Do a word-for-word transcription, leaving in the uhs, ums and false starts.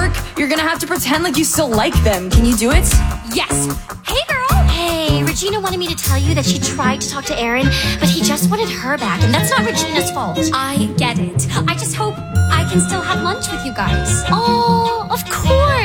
work, you're gonna have to pretend like you still like them. Can you do it? Yes. Hey, girl. Hey, Regina wanted me to tell you that she tried to talk to Aaron, but he just wanted her back, and that's not Regina's fault. I get it. I just hope I can still have lunch with you guys. Oh, of course.